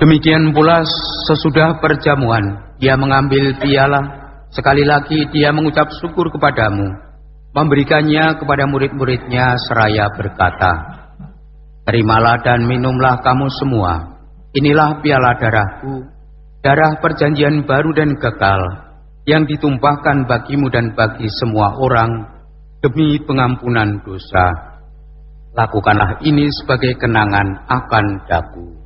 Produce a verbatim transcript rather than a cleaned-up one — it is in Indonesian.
Demikian pula sesudah perjamuan, dia mengambil piala, sekali lagi dia mengucap syukur kepadamu, memberikannya kepada murid-muridnya seraya berkata, "Terimalah dan minumlah kamu semua, inilah piala darahku, darah perjanjian baru dan kekal, yang ditumpahkan bagimu dan bagi semua orang, demi pengampunan dosa. Lakukanlah ini sebagai kenangan akan daku."